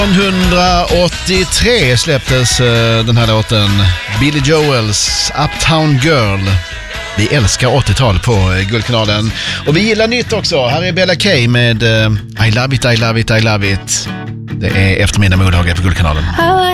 1983 släpptes den här låten, Billy Joels Uptown Girl. Vi älskar 80-tal på Guldkanalen. Och vi gillar nytt också. Här är Bella K med I Love It, I Love It, I Love It. Det är eftermiddag med Olaga på Guldkanalen.